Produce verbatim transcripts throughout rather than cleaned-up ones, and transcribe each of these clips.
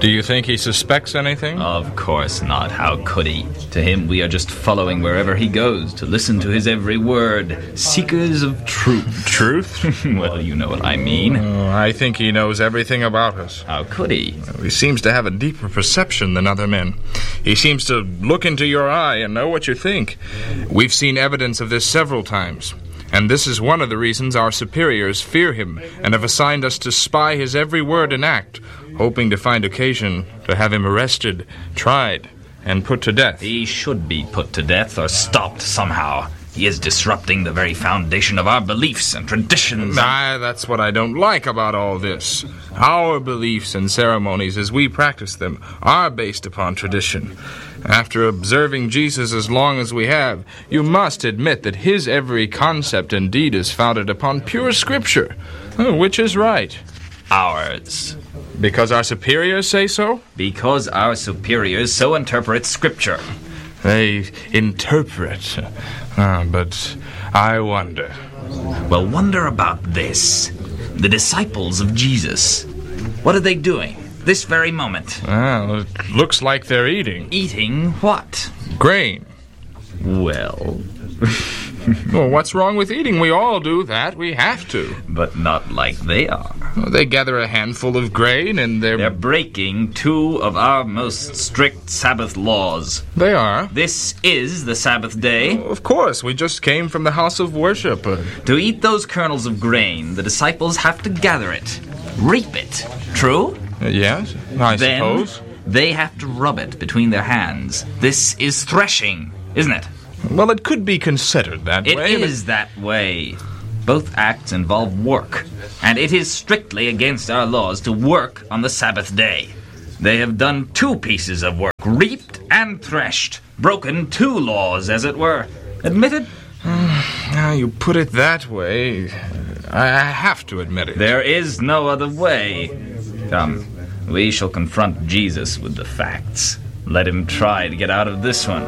Do you think he suspects anything? Of course not. How could he? To him, we are just following wherever he goes, to listen to his every word. Seekers of truth. Truth? Well, you know what I mean. Oh, I think he knows everything about us. How could he? He seems to have a deeper perception than other men. He seems to look into your eye and know what you think. We've seen evidence of this several times. And this is one of the reasons our superiors fear him and have assigned us to spy his every word and act, hoping to find occasion to have him arrested, tried, and put to death. He should be put to death or stopped somehow. He is disrupting the very foundation of our beliefs and traditions. Ah, that's what I don't like about all this. Our beliefs and ceremonies as we practice them are based upon tradition. After observing Jesus as long as we have, you must admit that his every concept and deed is founded upon pure scripture. Which is right? Ours. Because our superiors say so? Because our superiors so interpret scripture. They interpret. Ah, but I wonder. Well, wonder about this. The disciples of Jesus. What are they doing this very moment? Well, it looks like they're eating. Eating what? Grain. Well... Well, what's wrong with eating? We all do that. We have to. But not like they are. Well, they gather a handful of grain and they're... They're breaking two of our most strict Sabbath laws. They are. This is the Sabbath day. Well, of course. We just came from the house of worship. Uh, to eat those kernels of grain, the disciples have to gather it. Reap it. True? Uh, yes, I then suppose. They have to rub it between their hands. This is threshing, isn't it? Well, it could be considered that it way. It is but... that way. Both acts involve work, and it is strictly against our laws to work on the Sabbath day. They have done two pieces of work, reaped and threshed, broken two laws, as it were. Admitted? Now you put it that way, I have to admit it. There is no other way. Come, we shall confront Jesus with the facts. Let him try to get out of this one.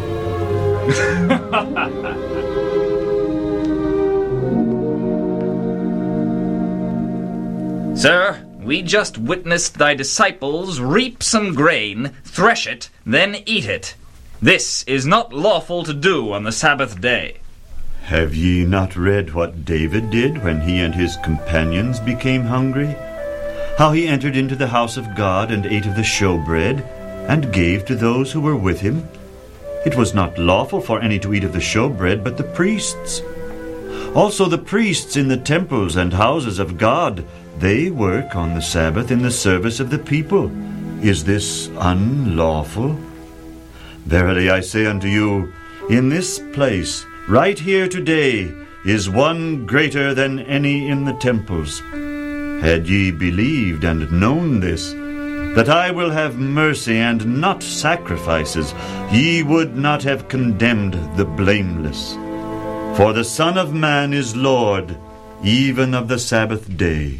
Sir, we just witnessed thy disciples reap some grain, thresh it, then eat it. This is not lawful to do on the Sabbath day. Have ye not read what David did when he and his companions became hungry? How he entered into the house of God and ate of the showbread, and gave to those who were with him? It was not lawful for any to eat of the showbread but the priests. Also the priests in the temples and houses of God, they work on the Sabbath in the service of the people. Is this unlawful? Verily I say unto you, in this place, right here today, is one greater than any in the temples. Had ye believed and known this, that I will have mercy and not sacrifices, ye would not have condemned the blameless. For the Son of Man is Lord, even of the Sabbath day.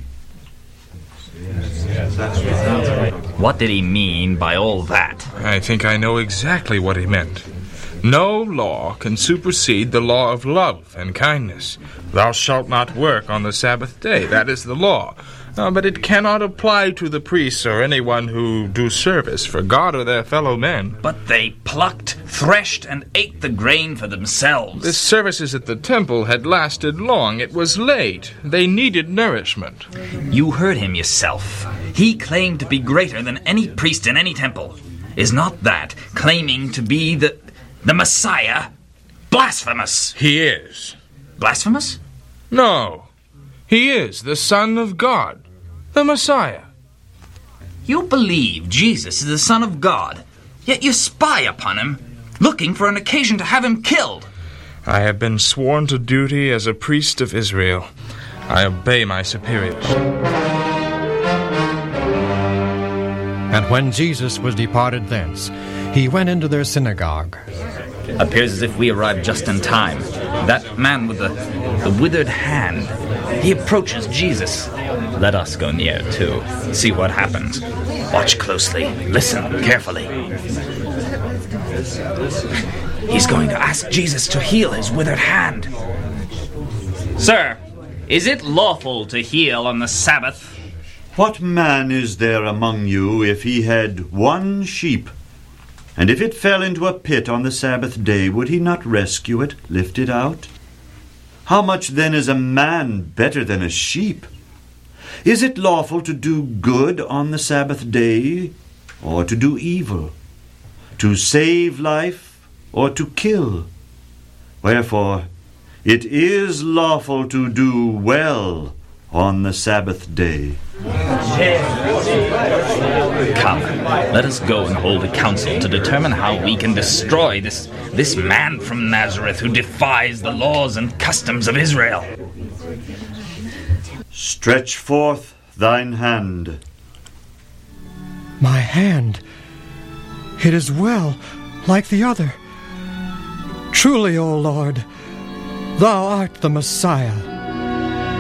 What did he mean by all that? I think I know exactly what he meant. No law can supersede the law of love and kindness. Thou shalt not work on the Sabbath day. That is the law. Uh, but it cannot apply to the priests or anyone who do service for God or their fellow men. But they plucked, threshed, and ate the grain for themselves. The services at the temple had lasted long. It was late. They needed nourishment. You heard him yourself. He claimed to be greater than any priest in any temple. Is not that claiming to be the, the Messiah blasphemous? He is. Blasphemous? No. He is the Son of God. The Messiah. You believe Jesus is the Son of God, yet you spy upon him, looking for an occasion to have him killed. I have been sworn to duty as a priest of Israel. I obey my superiors. And when Jesus was departed thence, he went into their synagogue. Appears as if we arrived just in time. That man with the, the withered hand, he approaches Jesus. Let us go near, too. See what happens. Watch closely. Listen carefully. He's going to ask Jesus to heal his withered hand. Sir, is it lawful to heal on the Sabbath? What man is there among you, if he had one sheep, and if it fell into a pit on the Sabbath day, would he not rescue it, lift it out? How much then is a man better than a sheep? Is it lawful to do good on the Sabbath day, or to do evil? To save life, or to kill? Wherefore, it is lawful to do well on the Sabbath day. Come, let us go and hold a council to determine how we can destroy this, this man from Nazareth who defies the laws and customs of Israel. Stretch forth thine hand. My hand, it is well, like the other. Truly, O Lord, thou art the Messiah,